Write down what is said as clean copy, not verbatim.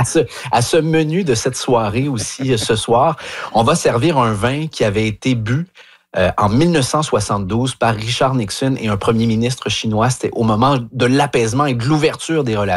à ce menu de cette soirée aussi ce soir. On va servir un vin qui avait été bu en 1972 par Richard Nixon et un premier ministre chinois. C'était au moment de l'apaisement et de l'ouverture des relations.